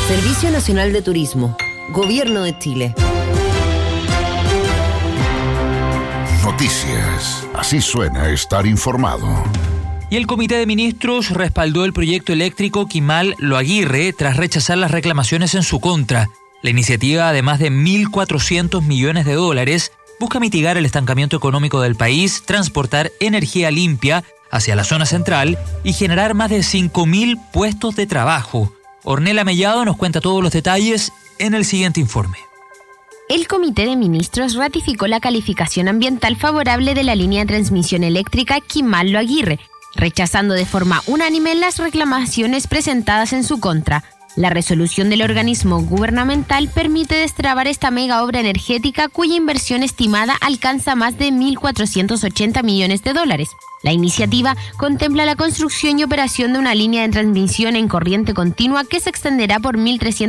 Servicio Nacional de Turismo, Gobierno de Chile. Noticias. Así suena estar informado. Y el Comité de Ministros respaldó el proyecto eléctrico Kimal-Lo Aguirre tras rechazar las reclamaciones en su contra. La iniciativa, de más de 1.400 millones de dólares, busca mitigar el estancamiento económico del país, transportar energía limpia hacia la zona central y generar más de 5.000 puestos de trabajo. Ornella Mellado nos cuenta todos los detalles en el siguiente informe. El Comité de Ministros ratificó la calificación ambiental favorable de la línea de transmisión eléctrica Kimal-Lo Aguirre, rechazando de forma unánime las reclamaciones presentadas en su contra. La resolución del organismo gubernamental permite destrabar esta mega obra energética cuya inversión estimada alcanza más de 1.480 millones de dólares. La iniciativa contempla la construcción y operación de una línea de transmisión en corriente continua que se extenderá por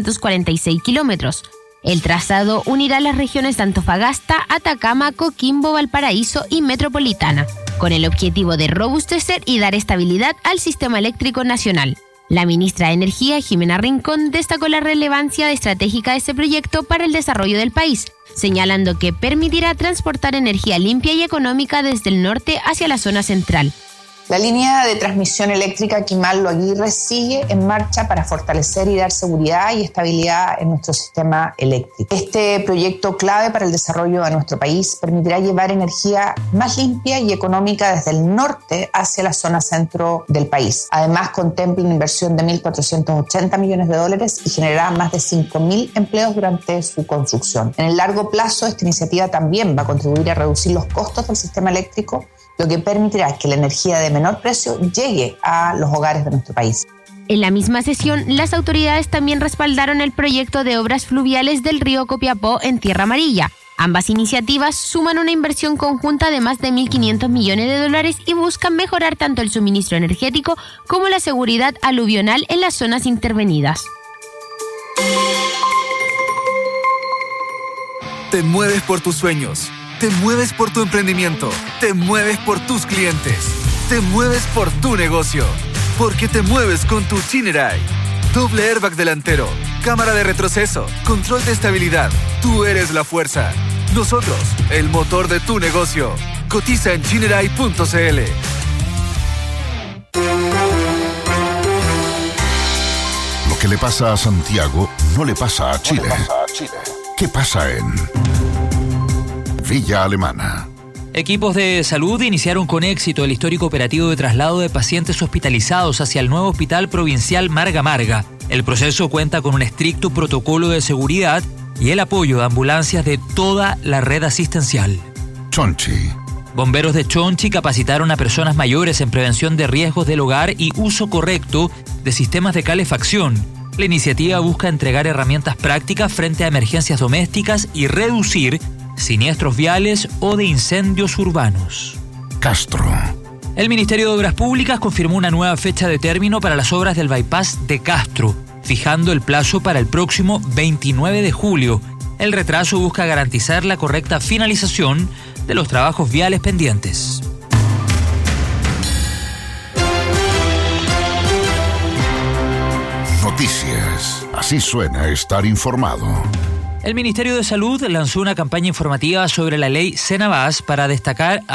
1.346 kilómetros. El trazado unirá las regiones de Antofagasta, Atacama, Coquimbo, Valparaíso y Metropolitana, con el objetivo de robustecer y dar estabilidad al sistema eléctrico nacional. La ministra de Energía, Jimena Rincón, destacó la relevancia estratégica de este proyecto para el desarrollo del país, señalando que permitirá transportar energía limpia y económica desde el norte hacia la zona central. La línea de transmisión eléctrica Kimal-Lo Aguirre sigue en marcha para fortalecer y dar seguridad y estabilidad en nuestro sistema eléctrico. Este proyecto clave para el desarrollo de nuestro país permitirá llevar energía más limpia y económica desde el norte hacia la zona centro del país. Además, contempla una inversión de 1.480 millones de dólares y generará más de 5.000 empleos durante su construcción. En el largo plazo, esta iniciativa también va a contribuir a reducir los costos del sistema eléctrico, lo que permitirá que la energía de menor precio llegue a los hogares de nuestro país. En la misma sesión, las autoridades también respaldaron el proyecto de obras fluviales del río Copiapó en Tierra Amarilla. Ambas iniciativas suman una inversión conjunta de más de 1.500 millones de dólares y buscan mejorar tanto el suministro energético como la seguridad aluvional en las zonas intervenidas. Te mueves por tus sueños. Te mueves por tu emprendimiento, te mueves por tus clientes, te mueves por tu negocio, porque te mueves con tu Chinerai. Doble airbag delantero, cámara de retroceso, control de estabilidad. Tú eres la fuerza. Nosotros, el motor de tu negocio. Cotiza en chinerai.cl. Lo que le pasa a Santiago no le pasa a Chile. ¿Qué pasa en Villa Alemana? Equipos de salud iniciaron con éxito el histórico operativo de traslado de pacientes hospitalizados hacia el nuevo Hospital Provincial Marga Marga. El proceso cuenta con un estricto protocolo de seguridad y el apoyo de ambulancias de toda la red asistencial. Chonchi. Bomberos de Chonchi capacitaron a personas mayores en prevención de riesgos del hogar y uso correcto de sistemas de calefacción. La iniciativa busca entregar herramientas prácticas frente a emergencias domésticas y reducir siniestros viales o de incendios urbanos. Castro. El Ministerio de Obras Públicas confirmó una nueva fecha de término para las obras del bypass de Castro, fijando el plazo para el próximo 29 de julio. El retraso busca garantizar la correcta finalización de los trabajos viales pendientes. Noticias. Así suena estar informado. El Ministerio de Salud lanzó una campaña informativa sobre la ley Senabas para destacar